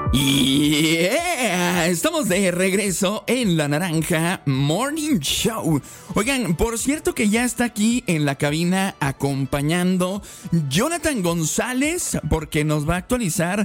Yeah, estamos de regreso en La Naranja Morning Show. Oigan, por cierto que ya está aquí en la cabina acompañando Jonathan González, porque nos va a actualizar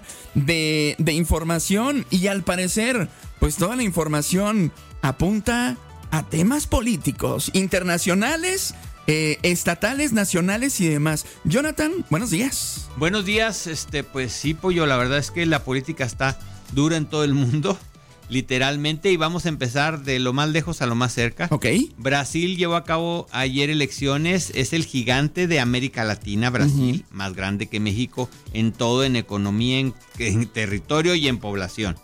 de información y al parecer, pues toda la información apunta a temas políticos, internacionales, estatales, nacionales y demás. Jonathan, buenos días. Buenos días, pues sí, Pollo, la verdad es que la política está dura en todo el mundo, literalmente, y vamos a empezar de lo más lejos a lo más cerca. Ok. Brasil llevó a cabo ayer elecciones, es el gigante de América Latina, Brasil, más grande que México en todo, en economía, en territorio y en población.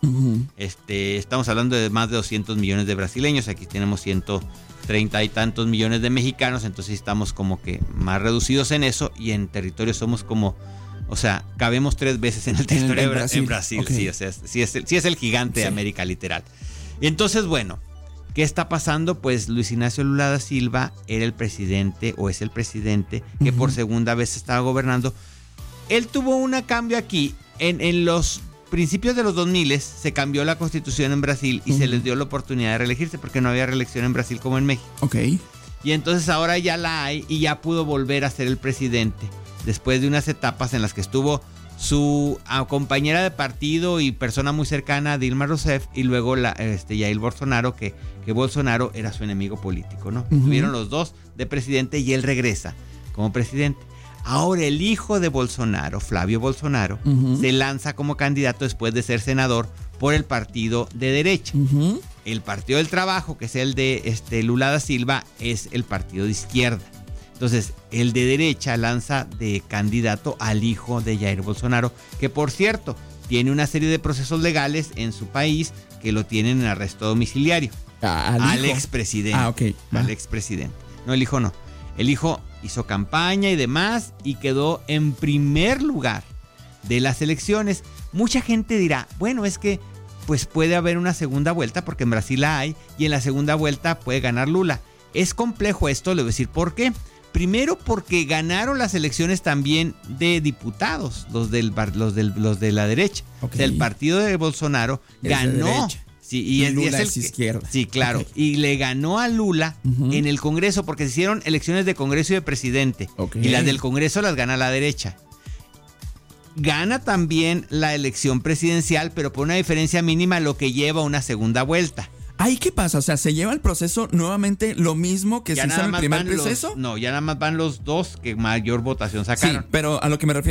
Estamos hablando de más de 200 millones de brasileños, aquí tenemos 130 y tantos millones de mexicanos, entonces estamos como que más reducidos en eso, y en territorio somos como, o sea, cabemos 3 veces en el territorio en Brasil. Okay. Sí, o sea, sí es el gigante de América, literal. Y entonces, bueno, ¿qué está pasando? Pues Luis Ignacio Lula da Silva era el presidente, o es el presidente, que por segunda vez estaba gobernando. Él tuvo un cambio aquí, en los principios de los 2000 se cambió la constitución en Brasil y se les dio la oportunidad de reelegirse porque no había reelección en Brasil como en México. Ok. Y entonces ahora ya la hay y ya pudo volver a ser el presidente después de unas etapas en las que estuvo su compañera de partido y persona muy cercana, Dilma Rousseff, y luego Jair Bolsonaro, que Bolsonaro era su enemigo político, ¿no? Estuvieron los dos de presidente y él regresa como presidente. Ahora el hijo de Bolsonaro, Flavio Bolsonaro, se lanza como candidato después de ser senador por el partido de derecha. El Partido del Trabajo, que es el de Lula da Silva, es el partido de izquierda. Entonces, el de derecha lanza de candidato al hijo de Jair Bolsonaro, que por cierto, tiene una serie de procesos legales en su país que lo tienen en arresto domiciliario. Al expresidente. Ok. Al expresidente. No, el hijo no. El hijo hizo campaña y demás y quedó en primer lugar de las elecciones. Mucha gente dirá, bueno, es que pues puede haber una segunda vuelta porque en Brasil la hay y en la segunda vuelta puede ganar Lula. Es complejo esto, le voy a decir por qué. Primero porque ganaron las elecciones también de diputados, los de la derecha. Okay. O sea, el partido de Bolsonaro ganó. Sí, y Lula es izquierda. Sí, claro. Okay. Y le ganó a Lula en el Congreso porque se hicieron elecciones de Congreso y de presidente. Okay. Y las del Congreso las gana la derecha. Gana también la elección presidencial, pero por una diferencia mínima, lo que lleva a una segunda vuelta. ¿Ahí qué pasa? O sea, ¿se lleva el proceso nuevamente lo mismo que se hizo en el primer proceso? No, ya nada más van los dos que mayor votación sacaron. Sí, pero a lo que me refiero